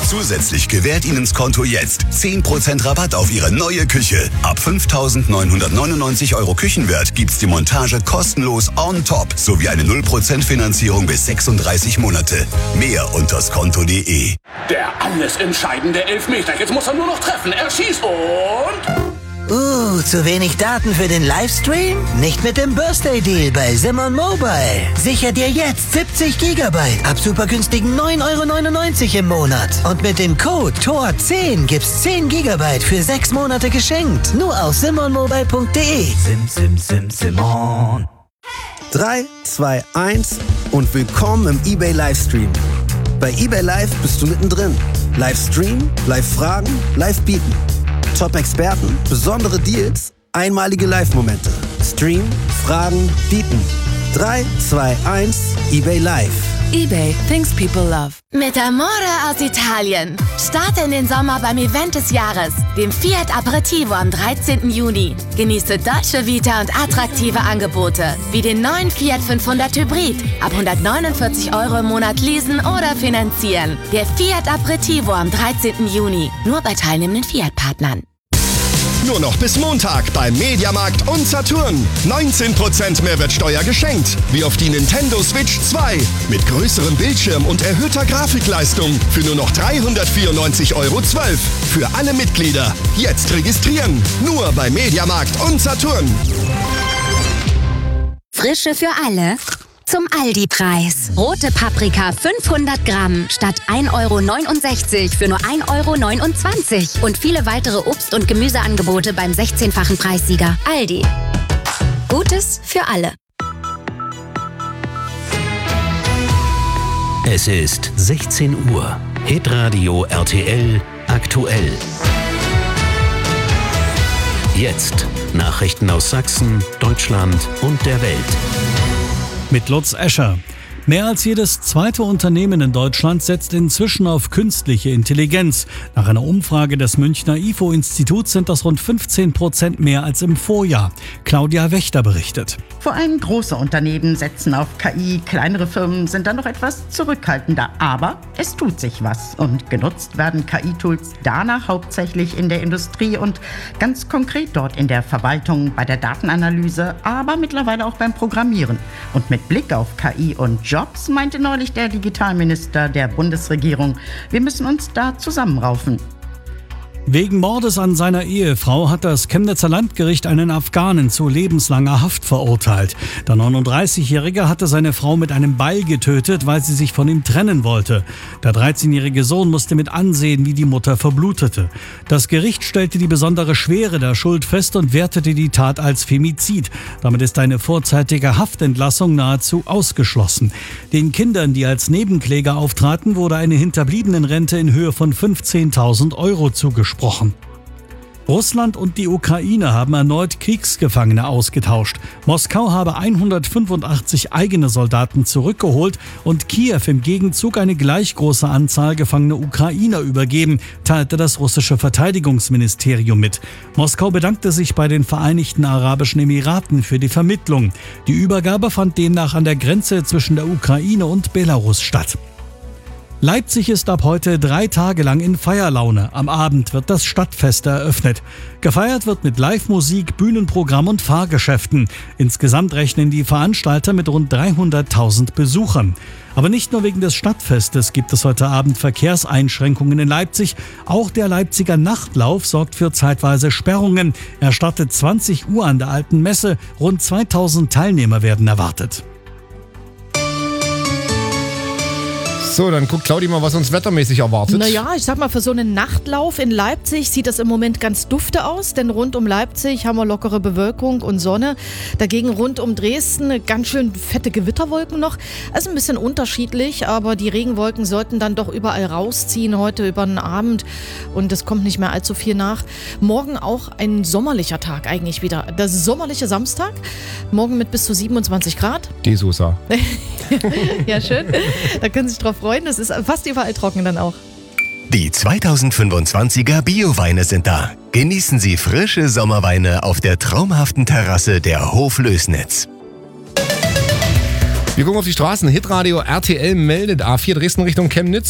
Zusätzlich gewährt Ihnen das Konto jetzt 10% Rabatt auf Ihre neue Küche. Ab 5.999 € Küchenwert gibt's die Montage kostenlos on top sowie eine 0% Finanzierung bis 36 Monate. Mehr unter skonto.de. Der alles entscheidende Elfmeter. Jetzt muss er nur noch treffen. Er schießt und... zu wenig Daten für den Livestream? Nicht mit dem Birthday Deal bei Simon Mobile. Sicher dir jetzt 70 GB ab super günstigen 9,99 € im Monat. Und mit dem Code TOR10 gibt's 10 GB für 6 Monate geschenkt. Nur auf simonmobile.de. Simon. 3, 2, 1 und willkommen im eBay Livestream. Bei eBay Live bist du mittendrin. Livestream, Live-Fragen, Live-Bieten. Top-Experten, besondere Deals, einmalige Live-Momente. Stream, Fragen, Bieten. 3, 2, 1, eBay Live. eBay, things people love. Mit Amore aus Italien. Starte in den Sommer beim Event des Jahres, dem Fiat Aperitivo am 13. Juni. Genieße Dolce Vita und attraktive Angebote, wie den neuen Fiat 500 Hybrid, ab 149 € im Monat leasen oder finanzieren. Der Fiat Aperitivo am 13. Juni, nur bei teilnehmenden Fiat-Partnern. Nur noch bis Montag beim Mediamarkt und Saturn. 19% Mehrwertsteuer geschenkt. Wie auf die Nintendo Switch 2. Mit größerem Bildschirm und erhöhter Grafikleistung. Für nur noch 394,12 € Für alle Mitglieder. Jetzt registrieren. Nur bei Mediamarkt und Saturn. Frische für alle. Zum Aldi-Preis. Rote Paprika 500 Gramm statt 1,69 € für nur 1,29 € Und viele weitere Obst- und Gemüseangebote beim 16-fachen Preissieger. Aldi. Gutes für alle. Es ist 16 Uhr. Hitradio RTL aktuell. Jetzt Nachrichten aus Sachsen, Deutschland und der Welt. Mit Lutz Escher. Mehr als jedes zweite Unternehmen in Deutschland setzt inzwischen auf künstliche Intelligenz. Nach einer Umfrage des Münchner IFO-Instituts sind das rund 15% mehr als im Vorjahr. Claudia Wächter berichtet. Vor allem große Unternehmen setzen auf KI, kleinere Firmen sind dann noch etwas zurückhaltender. Aber es tut sich was und genutzt werden KI-Tools danach hauptsächlich in der Industrie und ganz konkret dort in der Verwaltung, bei der Datenanalyse, aber mittlerweile auch beim Programmieren. Und mit Blick auf KI und Jobs meinte neulich der Digitalminister der Bundesregierung, wir müssen uns da zusammenraufen. Wegen Mordes an seiner Ehefrau hat das Chemnitzer Landgericht einen Afghanen zu lebenslanger Haft verurteilt. Der 39-Jährige hatte seine Frau mit einem Beil getötet, weil sie sich von ihm trennen wollte. Der 13-jährige Sohn musste mit ansehen, wie die Mutter verblutete. Das Gericht stellte die besondere Schwere der Schuld fest und wertete die Tat als Femizid. Damit ist eine vorzeitige Haftentlassung nahezu ausgeschlossen. Den Kindern, die als Nebenkläger auftraten, wurde eine Hinterbliebenenrente in Höhe von 15.000 € zugesprochen. Russland und die Ukraine haben erneut Kriegsgefangene ausgetauscht. Moskau habe 185 eigene Soldaten zurückgeholt und Kiew im Gegenzug eine gleich große Anzahl gefangener Ukrainer übergeben, teilte das russische Verteidigungsministerium mit. Moskau bedankte sich bei den Vereinigten Arabischen Emiraten für die Vermittlung. Die Übergabe fand demnach an der Grenze zwischen der Ukraine und Belarus statt. Leipzig ist ab heute 3 Tage lang in Feierlaune. Am Abend wird das Stadtfest eröffnet. Gefeiert wird mit Live-Musik, Bühnenprogramm und Fahrgeschäften. Insgesamt rechnen die Veranstalter mit rund 300.000 Besuchern. Aber nicht nur wegen des Stadtfestes gibt es heute Abend Verkehrseinschränkungen in Leipzig. Auch der Leipziger Nachtlauf sorgt für zeitweise Sperrungen. Er startet 20 Uhr an der Alten Messe. Rund 2000 Teilnehmer werden erwartet. So, dann guckt Claudi mal, was uns wettermäßig erwartet. Naja, ich sag mal, für so einen Nachtlauf in Leipzig sieht das im Moment ganz dufte aus, denn rund um Leipzig haben wir lockere Bewölkung und Sonne. Dagegen rund um Dresden ganz schön fette Gewitterwolken noch. Also ein bisschen unterschiedlich, aber die Regenwolken sollten dann doch überall rausziehen heute über den Abend und es kommt nicht mehr allzu viel nach. Morgen auch ein sommerlicher Tag eigentlich wieder. Der sommerliche Samstag, morgen mit bis zu 27 Grad. Die Susa. Ja, schön. Da können Sie sich drauf freuen. Es ist fast überall trocken dann auch. Die 2025er Bio-Weine sind da. Genießen Sie frische Sommerweine auf der traumhaften Terrasse der Hoflößnitz. Wir gucken auf die Straßen. Hitradio RTL meldet A4 Dresden Richtung Chemnitz.